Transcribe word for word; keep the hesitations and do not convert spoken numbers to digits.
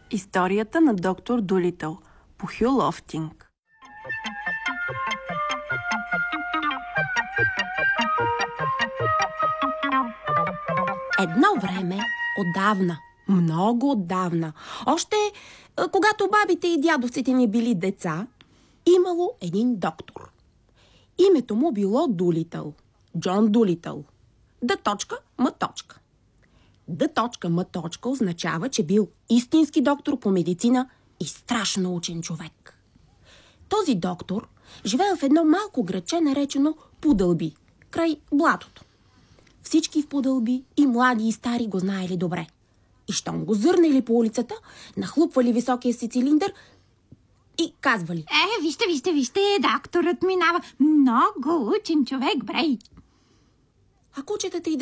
Историята на доктор Дулитъл по Хю Лофтинг. Едно време, отдавна, много отдавна, още когато бабите и дядовците ни били деца, имало един доктор. Името му било Дулитъл. Джон Дулитъл. Д точка, М точка. Д точка, М точка означава, че бил истински доктор по медицина и страшно учен човек. Този доктор живеел в едно малко градче, наречено Пудълби, край блатото. Всички в Пудълби, и млади и стари, го знаели добре. И щом го зърнели по улицата, нахлупвали високия си цилиндър и казвали: Е, вижте, вижте, вижте, докторът минава. Много учен човек, брей. А кучетата и